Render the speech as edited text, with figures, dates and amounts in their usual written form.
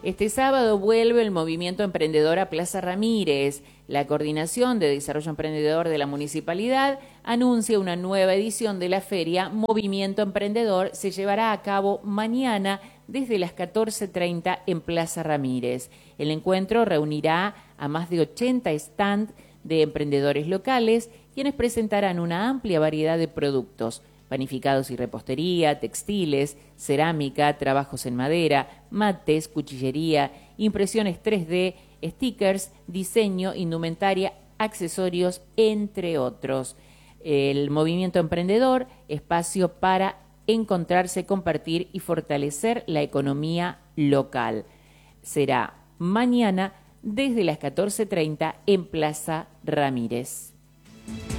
Este sábado vuelve el movimiento emprendedor a Plaza Ramírez. La Coordinación de Desarrollo Emprendedor de la Municipalidad anuncia una nueva edición de la feria Movimiento Emprendedor. Se llevará a cabo mañana desde las 14:30 en Plaza Ramírez. El encuentro reunirá a más de 80 stands de emprendedores locales, quienes presentarán una amplia variedad de productos: panificados y repostería, textiles, cerámica, trabajos en madera, mates, cuchillería, impresiones 3D, stickers, diseño, indumentaria, accesorios, entre otros. El movimiento emprendedor, espacio para encontrarse, compartir y fortalecer la economía local. Será mañana desde las 14:30 en Plaza Ramírez.